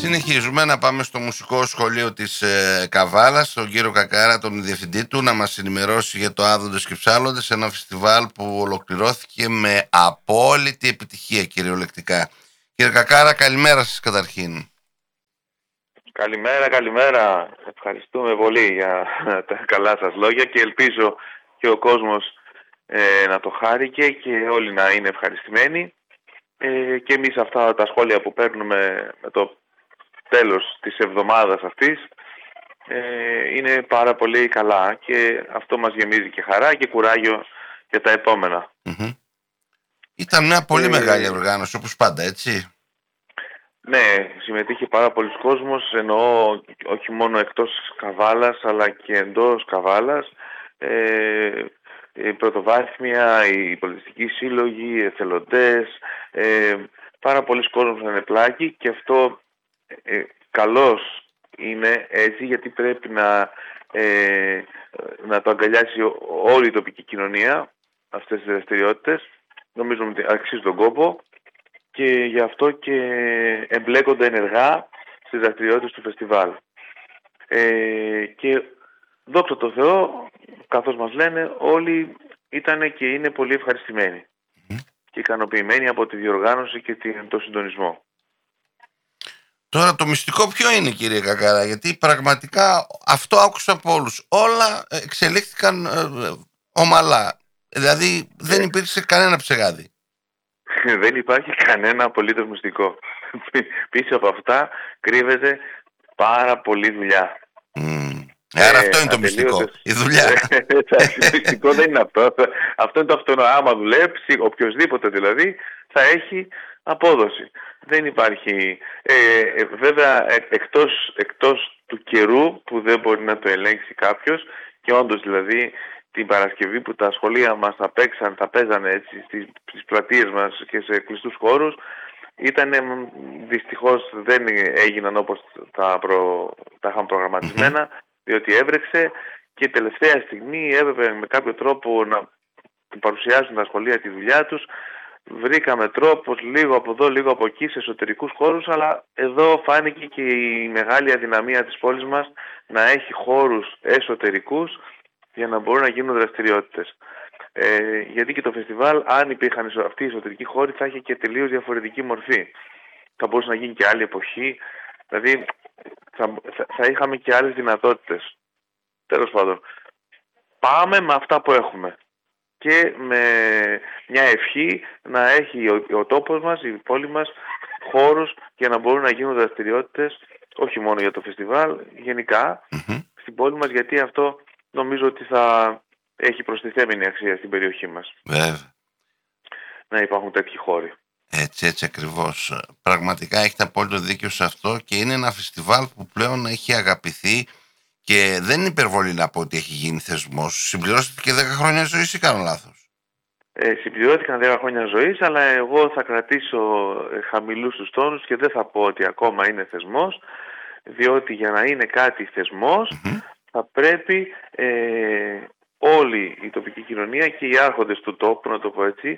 Συνεχίζουμε να πάμε στο μουσικό σχολείο της Καβάλας, τον κύριο Κακάρα, τον διευθυντή του, να μας ενημερώσει για το Άδοντες και Ψάλλοντες, ένα φεστιβάλ που ολοκληρώθηκε με απόλυτη επιτυχία κυριολεκτικά. Κύριε Κακάρα, καλημέρα σας καταρχήν. Καλημέρα. Ευχαριστούμε πολύ για τα καλά σας λόγια και ελπίζω και ο κόσμος να το χάρηκε και όλοι να είναι ευχαριστημένοι. Και εμείς αυτά τα σχόλια που παίρνουμε με το τέλος της εβδομάδας αυτής είναι πάρα πολύ καλά και αυτό μας γεμίζει και χαρά και κουράγιο για τα επόμενα. Ήταν μια πολύ μεγάλη οργάνωση, όπως πάντα, έτσι. Ναι, συμμετείχε πάρα πολλοί κόσμος, εννοώ όχι μόνο εκτός Καβάλας αλλά και εντός Καβάλας. Η πρωτοβάθμια, οι πολιτιστικοί σύλλογοι, οι εθελοντές, πάρα πολλοί κόσμος ανεπλάκη και αυτό καλώς είναι έτσι, γιατί πρέπει να το αγκαλιάσει όλη η τοπική κοινωνία αυτές τις δραστηριότητες. Νομίζω ότι αξίζει τον κόπο και γι' αυτό και εμπλέκονται ενεργά στις δραστηριότητες του φεστιβάλ. Και δόξα τω Θεώ, καθώς μας λένε, όλοι ήταν και είναι πολύ ευχαριστημένοι και ικανοποιημένοι από τη διοργάνωση και το συντονισμό. Τώρα το μυστικό ποιο είναι, κύριε Κακάρα, γιατί πραγματικά αυτό άκουσα από όλους. Όλα εξελίχθηκαν ομαλά. Δηλαδή δεν υπήρξε κανένα ψεγάδι. Δεν υπάρχει κανένα απολύτως μυστικό. Πίσω από αυτά κρύβεται πάρα πολλή δουλειά. Άρα αυτό είναι το μυστικό, η δουλειά. Το μυστικό δεν είναι αυτό. Αυτό είναι το αυτονόητο. Άμα δουλέψει, οποιοδήποτε δηλαδή, θα έχει απόδοση. Δεν υπάρχει. Βέβαια, εκτός του καιρού που δεν μπορεί να το ελέγξει κάποιος, και όντως δηλαδή την Παρασκευή που τα σχολεία μας θα παίζανε έτσι στις πλατείες μας και σε κλειστούς χώρους, δυστυχώς δεν έγιναν όπως τα είχαν προγραμματισμένα, διότι έβρεξε και τελευταία στιγμή έπρεπε με κάποιο τρόπο να παρουσιάσουν τα σχολεία τη δουλειά τους. Βρήκαμε τρόπους λίγο από εδώ, λίγο από εκεί σε εσωτερικούς χώρους, αλλά εδώ φάνηκε και η μεγάλη αδυναμία της πόλης μας να έχει χώρους εσωτερικούς για να μπορούν να γίνουν δραστηριότητες. Γιατί και το φεστιβάλ, αν υπήρχαν αυτοί οι εσωτερικοί χώροι, θα είχε και τελείως διαφορετική μορφή. Θα μπορούσε να γίνει και άλλη εποχή, δηλαδή θα είχαμε και άλλες δυνατότητες. Τέλος πάντων, πάμε με αυτά που έχουμε και με μια ευχή να έχει ο τόπος μας, η πόλη μας, χώρους για να μπορούν να γίνουν δραστηριότητες, όχι μόνο για το φεστιβάλ, γενικά στην πόλη μας, γιατί αυτό νομίζω ότι θα έχει προστιθέμενη αξία στην περιοχή μας. Βέβαια. Να υπάρχουν τέτοιοι χώροι. Έτσι ακριβώς. Πραγματικά έχετε απόλυτο δίκιο σε αυτό και είναι ένα φεστιβάλ που πλέον έχει αγαπηθεί και δεν είναι υπερβολή να πω ότι έχει γίνει θεσμός. Συμπληρώσετε και 10 χρόνια ζωής ή κάνω λάθος? Συμπληρώθηκαν 10 χρόνια ζωής, αλλά εγώ θα κρατήσω χαμηλούς τους τόνους και δεν θα πω ότι ακόμα είναι θεσμός, διότι για να είναι κάτι θεσμός θα πρέπει όλη η τοπική κοινωνία και οι άρχοντες του τόπου, να το πω έτσι,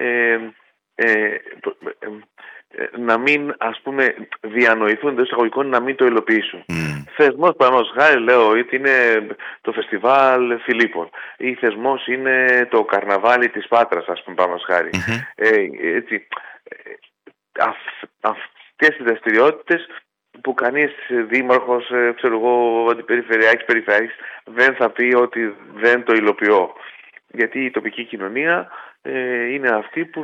να μην, ας πούμε, διανοηθούν εντός εισαγωγικών, να μην το υλοποιήσουν. Θεσμός, παραδείγματος χάρη, λέω, είτε είναι το φεστιβάλ Φιλίππων ή θεσμός είναι το καρναβάλι της Πάτρας, ας πούμε, παραδείγματος χάρη. Έτσι, αυτές οι δραστηριότητες που κανείς δήμαρχος, ξέρω εγώ, αντιπεριφερειάρχης, περιφερειάρχης δεν θα πει ότι δεν το υλοποιώ. Γιατί η τοπική κοινωνία είναι αυτή που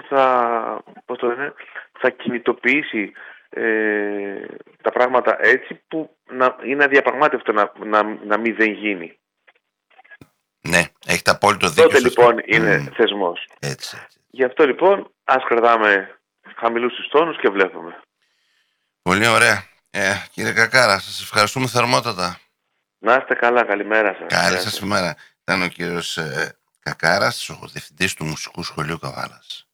θα κινητοποιήσει τα πράγματα έτσι που είναι αδιαπραγμάτευτο να μην δεν γίνει. Ναι, έχετε απόλυτο δίκιο. Τότε λοιπόν είναι θεσμός. Έτσι. Γι' αυτό λοιπόν ας κρατάμε χαμηλούς τους τόνους και βλέπουμε. Πολύ ωραία. Κύριε Κακάρα, σας ευχαριστούμε θερμότατα. Να είστε καλά, καλημέρα σας. Καλή σας ημέρα. Ήταν ο κύριος Κακάρας, ο διευθυντής του Μουσικού Σχολείου Καβάλας.